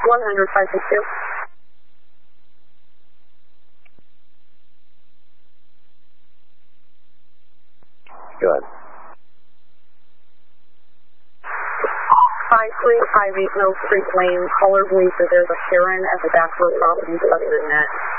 100-562. Go ahead. 5358 Mill Street Lane. Caller believes that there's a Heron at the back of the property, busted net.